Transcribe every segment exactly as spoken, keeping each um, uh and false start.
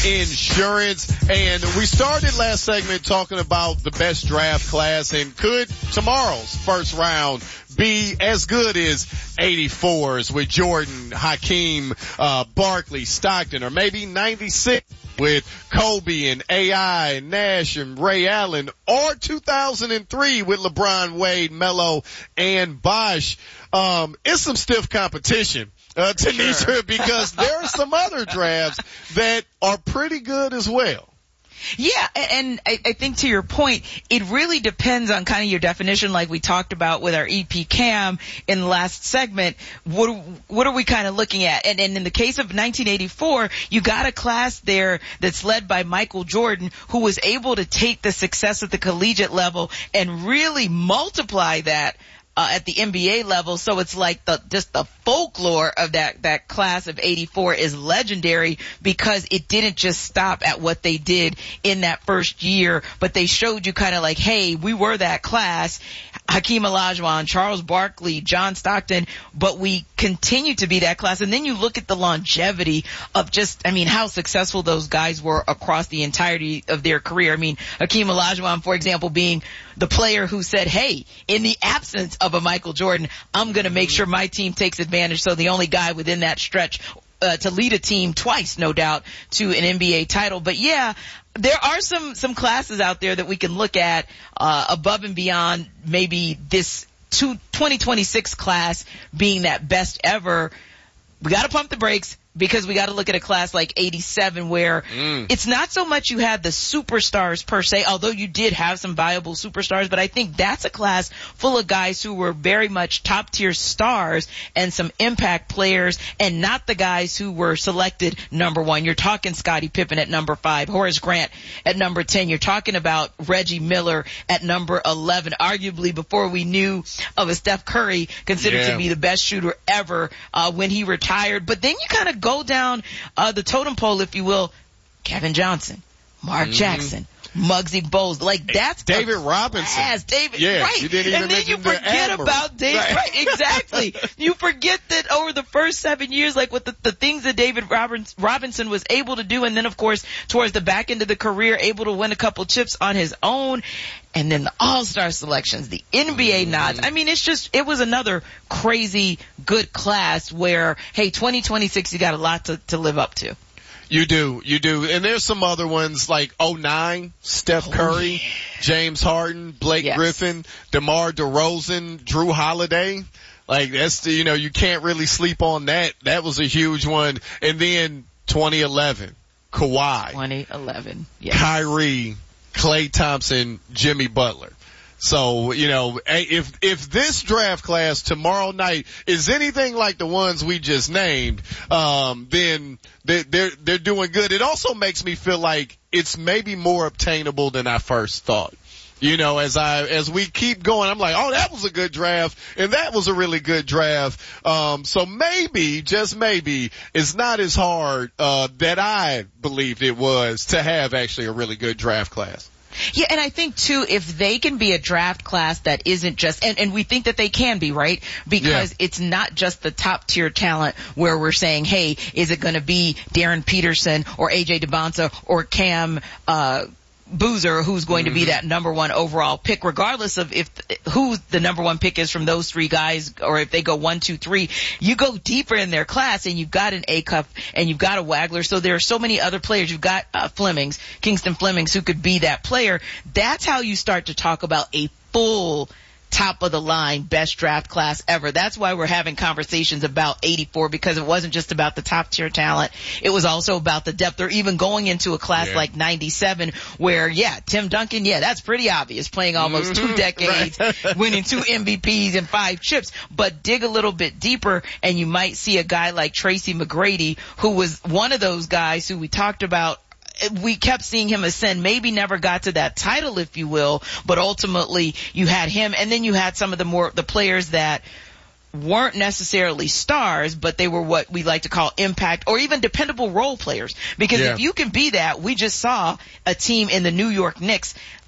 Insurance. And we started last segment talking about the best draft class, and could tomorrow's first round be as good as eighty-fours with Jordan, Hakeem, uh, Barkley, Stockton, or maybe ninety-six with Kobe and A I and Nash and Ray Allen, or two thousand three with LeBron, Wade, Melo, and Bosh. Um, it's some stiff competition, uh, Tanisha, sure. because there are some other drafts that are pretty good as well. Yeah, and I, I think to your point, it really depends on kind of your definition, like we talked about with our E P Cam in the last segment. What what are we kind of looking at? And, and in the case of nineteen eighty-four, you got a class there that's led by Michael Jordan, who was able to take the success at the collegiate level and really multiply that Uh, at the N B A level. So it's like the, just the folklore of that, that class of eighty-four is legendary, because it didn't just stop at what they did in that first year, but they showed you kind of like, hey, we were that class. Hakeem Olajuwon, Charles Barkley, John Stockton, but we continue to be that class. And then you look at the longevity of just, I mean, how successful those guys were across the entirety of their career. I mean, Hakeem Olajuwon, for example, being the player who said, hey, in the absence of a Michael Jordan, I'm going to make sure my team takes advantage. So the only guy within that stretch uh, to lead a team twice, no doubt, to an N B A title. But yeah, there are some, some classes out there that we can look at, uh, above and beyond maybe this two, twenty twenty-six class being that best ever. We got to pump the brakes, because we got to look at a class like eighty-seven where mm. it's not so much you had the superstars per se, although you did have some viable superstars, but I think that's a class full of guys who were very much top tier stars and some impact players, and not the guys who were selected number one. You're talking Scottie Pippen at number five, Horace Grant at number ten. You're talking about Reggie Miller at number eleven, arguably before we knew of a Steph Curry, considered yeah. to be the best shooter ever uh, when he retired. But then you kind of go down uh, the totem pole, if you will. Kevin Johnson, Mark mm-hmm. Jackson, Muggsy Bogues, like that's David Robinson. Yes, David. Yeah, right. You didn't even and then you the forget Admiral. about David. Right. right, exactly. You forget that over the first seven years, like with the, the things that David Roberts, Robinson was able to do, and then of course towards the back end of the career, able to win a couple chips on his own, and then the All-Star selections, the N B A mm-hmm. nods. I mean, it's just, it was another crazy good class where, hey, twenty twenty-six, you got a lot to, to live up to. You do, you do. And there's some other ones like oh nine, Steph Curry, oh, yeah. James Harden, Blake yes. Griffin, DeMar DeRozan, Drew Holiday. Like that's the, you know, you can't really sleep on that. That was a huge one. And then twenty eleven, Kawhi. twenty eleven, yes. Kyrie, Klay Thompson, Jimmy Butler. So, you know, if, if this draft class tomorrow night is anything like the ones we just named, um, then they're, they're, they're doing good. It also makes me feel like it's maybe more obtainable than I first thought. You know, as I, as we keep going, I'm like, oh, that was a good draft, and that was a really good draft. Um, so maybe, just maybe, it's not as hard, uh, that I believed it was to have actually a really good draft class. Yeah, and I think, too, if they can be a draft class that isn't just, and, and we think that they can be, right? Because yeah. it's not just the top-tier talent where we're saying, hey, is it going to be Darren Peterson or A J Devonta or Cam uh Boozer, who's going mm-hmm. to be that number one overall pick, regardless of if who the number one pick is from those three guys, or if they go one, two, three. You go deeper in their class, and you've got an A-Cup, and you've got a Wagler. So there are so many other players. You've got uh, Flemings, Kingston Flemings, who could be that player. That's how you start to talk about a full top of the line best draft class ever. That's why we're having conversations about eighty-four, because it wasn't just about the top tier talent. It was also about the depth, or even going into a class yeah. like ninety-seven where, yeah, Tim Duncan, yeah, that's pretty obvious, playing almost mm-hmm. two decades, right. winning two M V Ps and five chips. But dig a little bit deeper and you might see a guy like Tracy McGrady, who was one of those guys who we talked about. We kept seeing him ascend, maybe never got to that title, if you will, but ultimately you had him, and then you had some of the more, the players that weren't necessarily stars, but they were what we like to call impact or even dependable role players. Because yeah. if you can be that, we just saw a team in the New York Knicks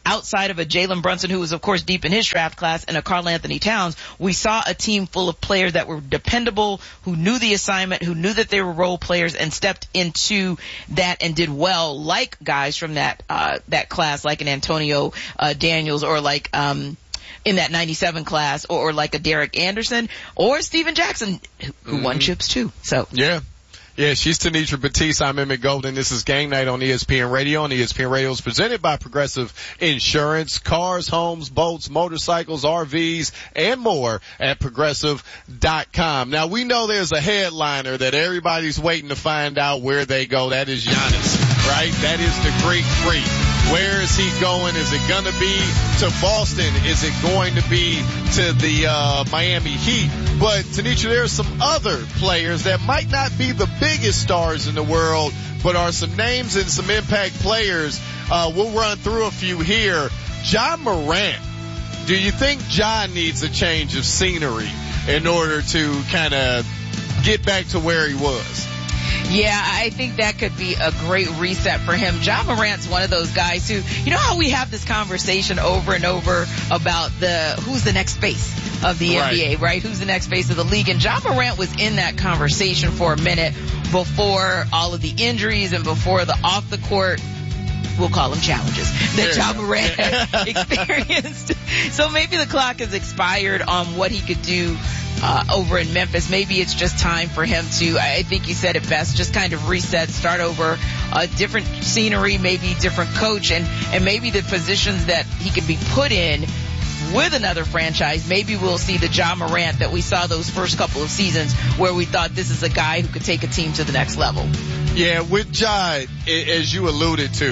outside of a Jalen Brunson, who was, of course, deep in his draft class, and a Karl Anthony Towns, we saw a team full of players that were dependable, who knew the assignment, who knew that they were role players, and stepped into that and did well, like guys from that uh that class, like an Antonio uh, Daniels, or like um in that ninety-seven class, or, or like a Derek Anderson, or Steven Jackson, who, who mm-hmm. won chips too. So yeah. Yeah, she's Tenitra Batiste. I'm Emmett Golden. This is Game Night on E S P N Radio. And E S P N Radio is presented by Progressive Insurance. Cars, homes, boats, motorcycles, R Vs, and more at progressive dot com. Now, we know there's a headliner that everybody's waiting to find out where they go. That is Giannis, right? That is the Greek Freak. Where is he going? Is it going to be to Boston? Is it going to be to the uh Miami Heat? But, Tenitra, there are some other players that might not be the biggest stars in the world, but are some names and some impact players. Uh We'll run through a few here. Ja Morant. Do you think Ja needs a change of scenery in order to kind of get back to where he was? Yeah, I think that could be a great reset for him. Ja Morant's one of those guys who, you know how we have this conversation over and over about the who's the next face of the right. N B A, right? Who's the next face of the league? And Ja Morant was in that conversation for a minute before all of the injuries and before the off the court, we'll call them challenges, that Ja Morant yeah. experienced. So maybe the clock has expired on what he could do Uh, over in Memphis. Maybe it's just time for him to, I think you said it best, just kind of reset, start over, a different scenery, maybe different coach, and, and maybe the positions that he could be put in with another franchise. Maybe we'll see the Ja Morant that we saw those first couple of seasons where we thought this is a guy who could take a team to the next level. Yeah, with Ja, as you alluded to,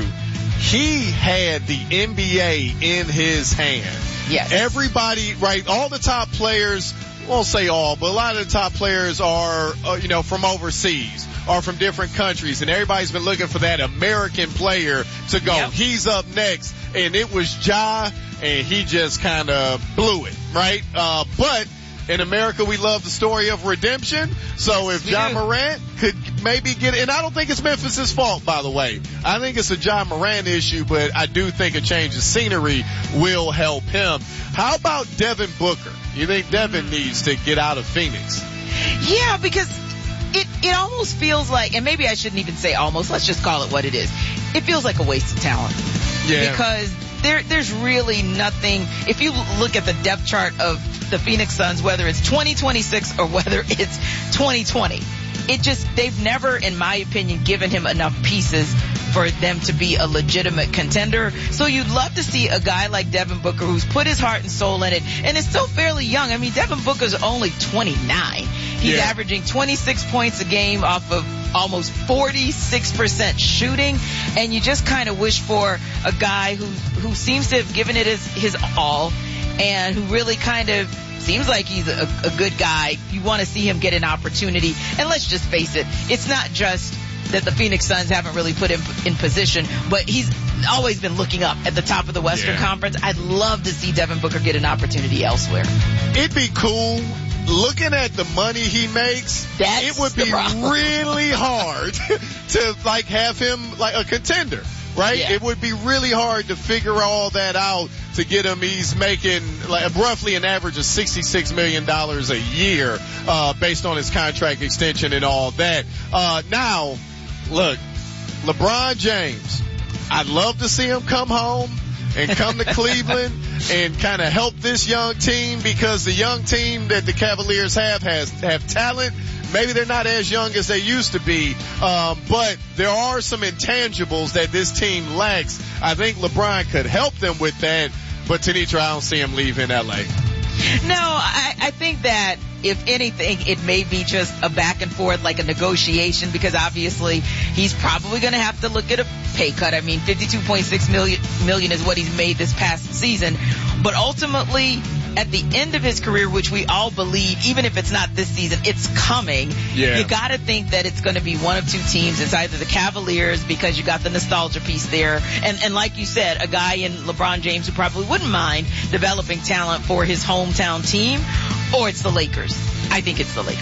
he had the N B A in his hand. Yes. Everybody, right, all the top players, won't say all, but a lot of the top players are, uh, you know, from overseas, or from different countries, and everybody's been looking for that American player to go. Yep. He's up next, and it was Ja, and he just kind of blew it, right? Uh, but in America, we love the story of redemption. So if Ja Morant could maybe get it, and I don't think it's Memphis' fault, by the way. I think it's a Ja Morant issue, but I do think a change of scenery will help him. How about Devin Booker? You think Devin needs to get out of Phoenix? Yeah, because it, it almost feels like, and maybe I shouldn't even say almost, let's just call it what it is. It feels like a waste of talent. Yeah. Because there, there's really nothing, if you look at the depth chart of the Phoenix Suns, whether it's twenty twenty-six or whether it's twenty twenty, it just, they've never, in my opinion, given him enough pieces for them to be a legitimate contender. So you'd love to see a guy like Devin Booker who's put his heart and soul in it, and is still fairly young. I mean, Devin Booker's only twenty-nine. He's yeah. averaging twenty-six points a game off of almost forty-six percent shooting, and you just kind of wish for a guy who who seems to have given it his, his all, and who really kind of seems like he's a, a good guy. You want to see him get an opportunity. And let's just face it, it's not just that the Phoenix Suns haven't really put him in position, but he's always been looking up at the top of the Western yeah. Conference. I'd love to see Devin Booker get an opportunity elsewhere. It'd be cool. Looking at the money he makes, That's it would be really hard to like have him like a contender. Right? Yeah. It would be really hard to figure all that out to get him. He's making like roughly an average of sixty-six million dollars a year, uh, based on his contract extension and all that. Uh, now, look, LeBron James, I'd love to see him come home and come to Cleveland and kind of help this young team, because the young team that the Cavaliers have has have talent. Maybe they're not as young as they used to be, um, but there are some intangibles that this team lacks. I think LeBron could help them with that, but Tenitra, I don't see him leaving L A. No, I, I think that if anything, it may be just a back and forth, like a negotiation, because obviously he's probably going to have to look at a pay cut. I mean, fifty-two point six million, million is what he's made this past season, but ultimately, at the end of his career, which we all believe, even if it's not this season, it's coming. Yeah. You got to think that it's going to be one of two teams. It's either the Cavaliers, because you got the nostalgia piece there, and and like you said, a guy in LeBron James who probably wouldn't mind developing talent for his hometown team, or it's the Lakers. I think it's the Lakers.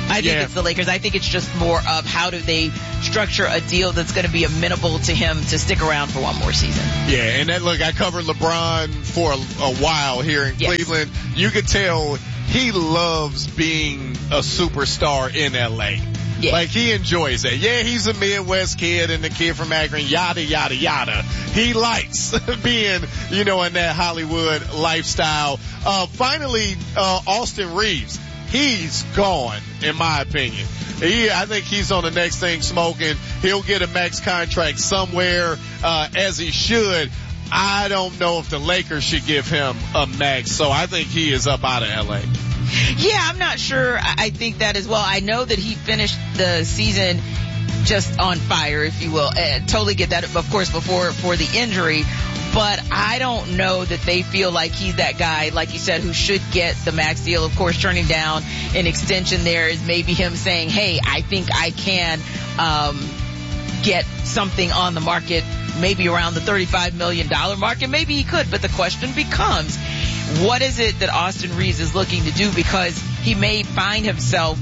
I think yeah. it's the Lakers. I think it's just more of how do they structure a deal that's going to be amenable to him to stick around for one more season. Yeah, and that look, I covered LeBron for a, a while here in yes. Cleveland. You could tell he loves being a superstar in L A. Yeah. Like, he enjoys that. Yeah, he's a Midwest kid and the kid from Akron, yada, yada, yada. He likes being, you know, in that Hollywood lifestyle. Uh, finally, uh, Austin Reeves. He's gone, in my opinion. He, I think he's on the next thing smoking. He'll get a max contract somewhere, uh, as he should. I don't know if the Lakers should give him a max, so I think he is up out of L A. Yeah, I'm not sure. I think that as well. I know that he finished the season just on fire, if you will. Uh, totally get that, of course, before for the injury. But I don't know that they feel like he's that guy, like you said, who should get the max deal. Of course, turning down an extension there is maybe him saying, hey, I think I can um get something on the market, maybe around the thirty-five million dollars mark, and maybe he could. But the question becomes, what is it that Austin Reeves is looking to do? Because he may find himself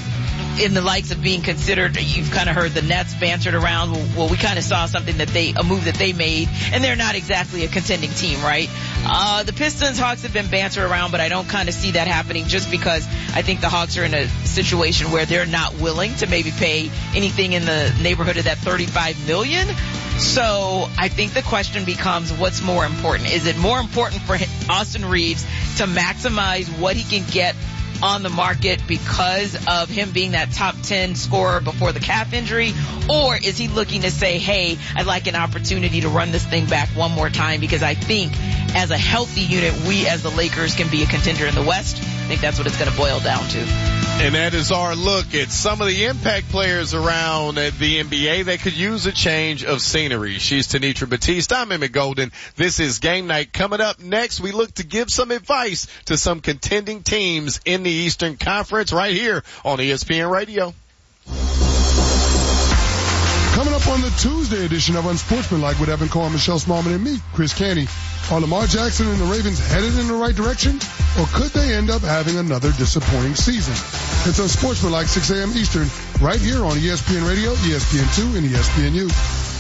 in the likes of being considered, you've kind of heard the Nets bantered around. Well, we kind of saw something that they, a move that they made, and they're not exactly a contending team, right? Uh, the Pistons, Hawks have been bantered around, but I don't kind of see that happening just because I think the Hawks are in a situation where they're not willing to maybe pay anything in the neighborhood of that thirty-five million dollars. So I think the question becomes, what's more important? Is it more important for Austin Reeves to maximize what he can get on the market because of him being that top ten scorer before the calf injury? Or is he looking to say, hey, I'd like an opportunity to run this thing back one more time because I think as a healthy unit, we as the Lakers can be a contender in the West? I think that's what it's going to boil down to. And that is our look at some of the impact players around the N B A that could use a change of scenery. She's Tenitra Batiste. I'm Emmett Golden. This is Game Night. Coming up next, we look to give some advice to some contending teams in the Eastern Conference right here on E S P N Radio. Coming up on the Tuesday edition of Unsportsmanlike with Evan Cole, Michelle Smallman, and me, Chris Canty. Are Lamar Jackson and the Ravens headed in the right direction, or could they end up having another disappointing season? It's Unsportsmanlike, six a.m. Eastern, right here on E S P N Radio, E S P N two, and E S P N U.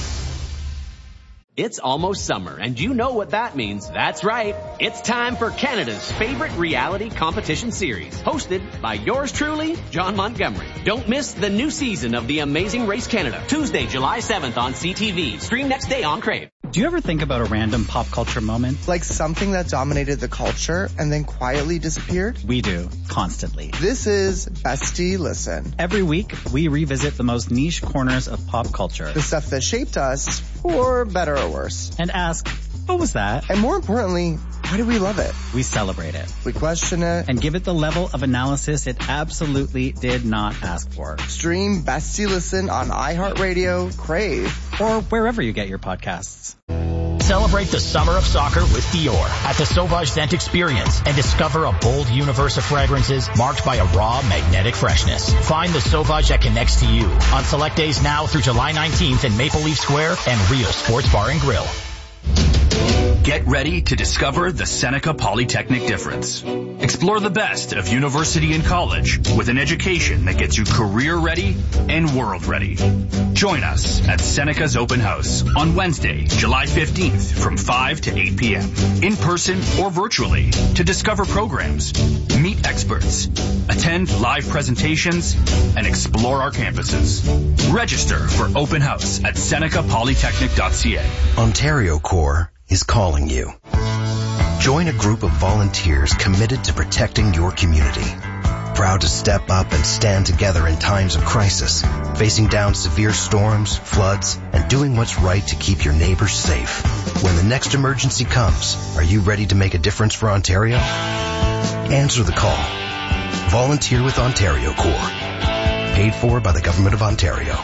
It's almost summer, and you know what that means. That's right. It's time for Canada's favorite reality competition series, hosted by yours truly, John Montgomery. Don't miss the new season of The Amazing Race Canada, Tuesday, July seventh on C T V. Stream next day on Crave. Do you ever think about a random pop culture moment? Like something that dominated the culture and then quietly disappeared? We do, constantly. This is Bestie Listen. Every week, we revisit the most niche corners of pop culture. The stuff that shaped us, for better or worse. And ask, what was that? And more importantly, why do we love it? We celebrate it. We question it. And give it the level of analysis it absolutely did not ask for. Stream Bestie Listen on iHeartRadio, Crave, or wherever you get your podcasts. Celebrate the summer of soccer with Dior at the Sauvage Scent Experience and discover a bold universe of fragrances marked by a raw, magnetic freshness. Find the Sauvage that connects to you on select days now through July nineteenth in Maple Leaf Square and Rio Sports Bar and Grill. Get ready to discover the Seneca Polytechnic difference. Explore the best of university and college with an education that gets you career ready and world ready. Join us at Seneca's Open House on Wednesday, July fifteenth from five to eight p.m. in person or virtually to discover programs, meet experts, attend live presentations, and explore our campuses. Register for Open House at seneca polytechnic dot c a. Ontario Corps is calling you. Join a group of volunteers committed to protecting your community. Proud to step up and stand together in times of crisis, facing down severe storms, floods, and doing what's right to keep your neighbors safe. When the next emergency comes, are you ready to make a difference for Ontario? Answer the call. Volunteer with Ontario Corps. Paid for by the Government of Ontario.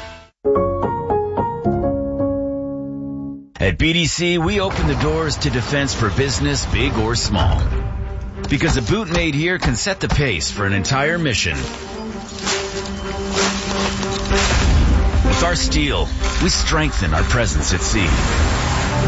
At B D C, we open the doors to defense for business, big or small. Because a boot made here can set the pace for an entire mission. With our steel, we strengthen our presence at sea.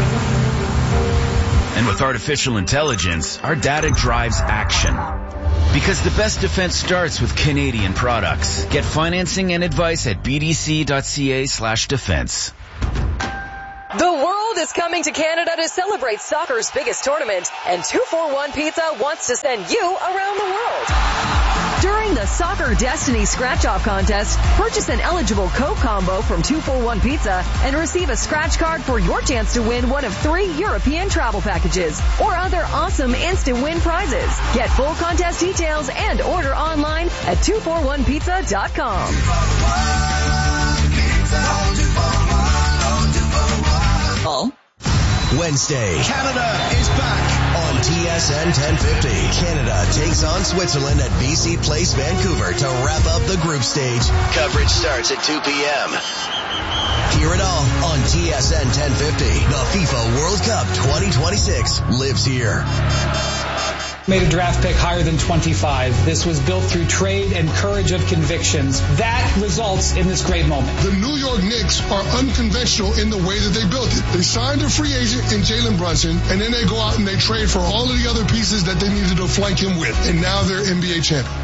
And with artificial intelligence, our data drives action. Because the best defense starts with Canadian products. Get financing and advice at bdc.ca slash defense. The world is coming to Canada to celebrate soccer's biggest tournament, and two forty-one Pizza wants to send you around the world. During the Soccer Destiny Scratch-Off Contest, purchase an eligible Coke combo from two forty-one Pizza and receive a scratch card for your chance to win one of three European travel packages or other awesome instant win prizes. Get full contest details and order online at two forty-one pizza dot com. Wednesday, Canada is back on T S N ten fifty. Canada takes on Switzerland at B C Place, Vancouver to wrap up the group stage. Coverage starts at two p.m. Hear it all on T S N ten fifty. The FIFA World Cup twenty twenty-six lives here. Made a draft pick higher than twenty-five. This was built through trade and courage of convictions. That results in this great moment. The New York Knicks are unconventional in the way that they built it. They signed a free agent in Jalen Brunson, and then they go out and they trade for all of the other pieces that they needed to flank him with. And now they're N B A champions.